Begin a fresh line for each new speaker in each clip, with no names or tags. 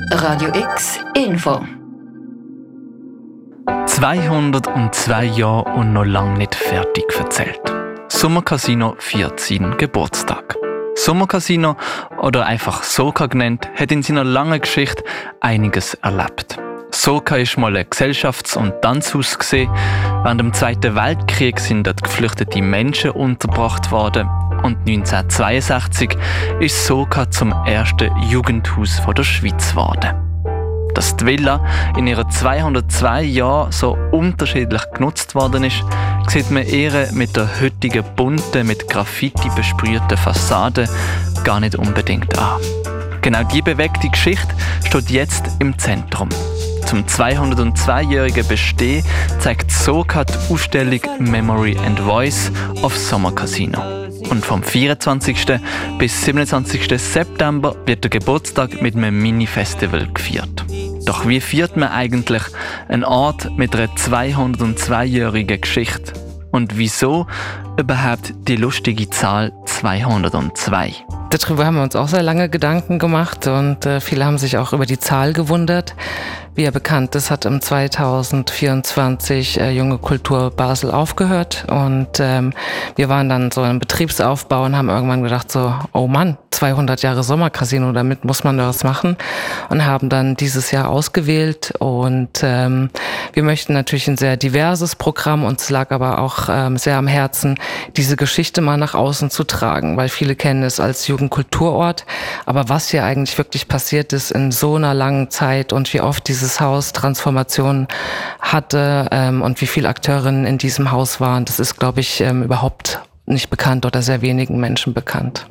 Radio X Info.
202 Jahre und noch lange nicht fertig erzählt. Sommercasino feiert seinen Geburtstag. Sommercasino, oder einfach Soca genannt, hat in seiner langen Geschichte einiges erlebt. Soca ist mal ein Gesellschafts- und Tanzhaus gewesen. Während dem Zweiten Weltkrieg sind dort geflüchtete Menschen untergebracht worden. Und 1962 ist Soca zum ersten Jugendhaus der Schweiz geworden. Dass die Villa in ihren 202 Jahren so unterschiedlich genutzt worden ist, sieht man eher mit der heutigen bunten, mit Graffiti besprühten Fassade gar nicht unbedingt an. Genau diese bewegte Geschichte steht jetzt im Zentrum. Zum 202-jährigen Bestehen zeigt Soca die Ausstellung Memory and Voice auf Sommercasino. Und vom 24. bis 27. September wird der Geburtstag mit einem Mini-Festival gefeiert. Doch wie feiert man eigentlich einen Ort mit einer 202-jährigen Geschichte? Und wieso überhaupt die lustige Zahl 202?
Darüber haben wir uns auch sehr lange Gedanken gemacht und viele haben sich auch über die Zahl gewundert. Wie ja bekannt ist, hat im 2024 Junge Kultur Basel aufgehört und wir waren dann so im Betriebsaufbau und haben irgendwann gedacht so, oh Mann, 200 Jahre Sommercasino, damit muss man was machen und haben dann dieses Jahr ausgewählt und wir möchten natürlich ein sehr diverses Programm, uns lag aber auch sehr am Herzen, diese Geschichte mal nach außen zu tragen, weil viele kennen es als Jugendkulturort, aber was hier eigentlich wirklich passiert ist in so einer langen Zeit und wie oft dieses Haus Transformationen hatte und wie viele Akteurinnen in diesem Haus waren, das ist, glaube ich, überhaupt nicht bekannt oder sehr wenigen Menschen bekannt.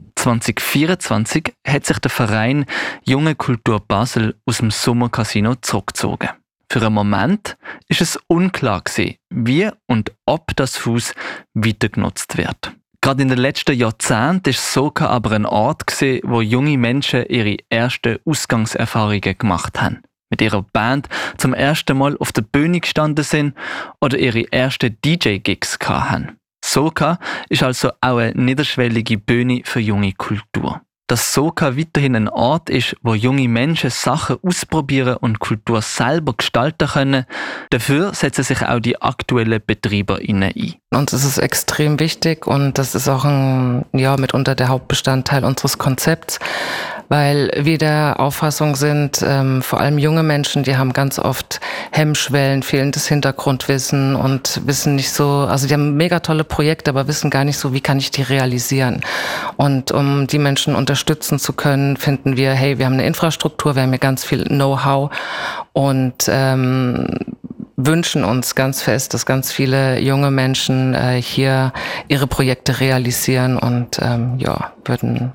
2024 hat sich der Verein Junge Kultur Basel aus dem Sommercasino zurückgezogen. Für einen Moment ist es unklar gewesen, wie und ob das Haus weiter genutzt wird. Gerade in den letzten Jahrzehnten war Soca aber ein Ort gewesen, wo junge Menschen ihre ersten Ausgangserfahrungen gemacht haben. Mit ihrer Band zum ersten Mal auf der Bühne gestanden sind oder ihre ersten DJ-Gigs hatten. Soca ist also auch eine niederschwellige Bühne für junge Kultur. Dass Soca weiterhin ein Ort ist, wo junge Menschen Sachen ausprobieren und Kultur selber gestalten können, dafür setzen sich auch die aktuellen BetreiberInnen ein.
Uns ist es extrem wichtig und das ist auch mitunter der Hauptbestandteil unseres Konzepts, weil wir der Auffassung sind, vor allem junge Menschen, die haben ganz oft Hemmschwellen, fehlendes Hintergrundwissen und wissen nicht so, also die haben mega tolle Projekte, aber wissen gar nicht so, wie kann ich die realisieren. Und um die Menschen unterstützen zu können, finden wir, hey, wir haben eine Infrastruktur, wir haben hier ganz viel Know-how und wünschen uns ganz fest, dass ganz viele junge Menschen hier ihre Projekte realisieren und würden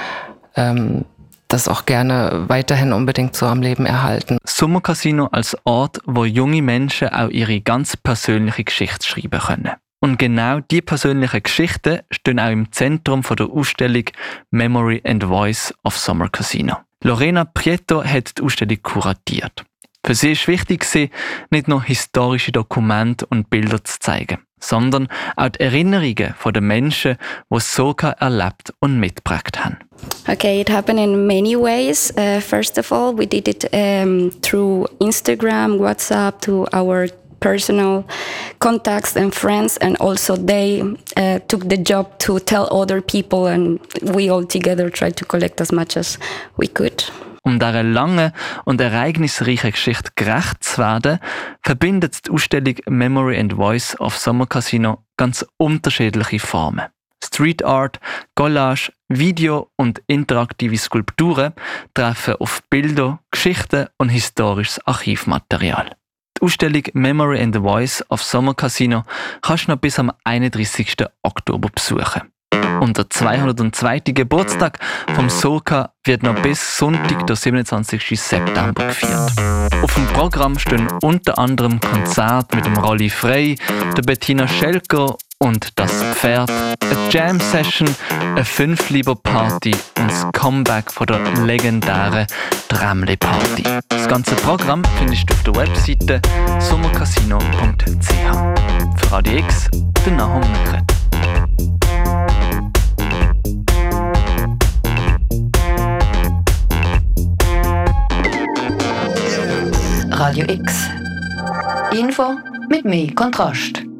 das auch gerne weiterhin unbedingt so am Leben erhalten.
Sommercasino als Ort, wo junge Menschen auch ihre ganz persönliche Geschichte schreiben können. Und genau diese persönlichen Geschichten stehen auch im Zentrum von der Ausstellung Memory and Voice of Sommercasino. Lorena Prieto hat die Ausstellung kuratiert. Für sie war wichtig, nicht nur historische Dokumente und Bilder zu zeigen, sondern auch die Erinnerungen der Menschen, die Soca erlebt und mitgeprägt haben.
Okay, it happened in many ways. First of all, we did it through Instagram, WhatsApp, to our personal contacts and friends, and also they took the job to tell other people, and we all together tried to collect as much as we could.
Um dieser langen und ereignisreichen Geschichte gerecht zu werden, verbindet die Ausstellung Memory and Voice of Sommercasino ganz unterschiedliche Formen. Street Art, Collage, Video und interaktive Skulpturen treffen auf Bilder, Geschichten und historisches Archivmaterial. Die Ausstellung Memory and Voice of Sommercasino kannst du noch bis am 31. Oktober besuchen. Und der 202. Geburtstag vom Soca wird noch bis Sonntag, der 27. September gefeiert. Auf dem Programm stehen unter anderem Konzerte mit dem Rolli Frey, der Bettina Schelker und das Pferd, eine Jam-Session, eine 5-Lieber-Party und das Comeback von der legendären Trämli-Party. Das ganze Programm findest du auf der Webseite sommercasino.ch. Für Radio X, der Nahum Nukret.
Radio X. Info mit mehr Kontrast.